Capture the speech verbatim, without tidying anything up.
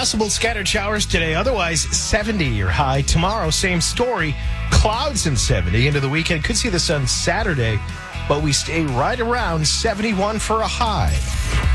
Possible scattered showers today. Otherwise, seventy your high. Tomorrow, same story. Clouds and seventy into the weekend. Could see the sun Saturday, but we stay right around seventy-one for a high.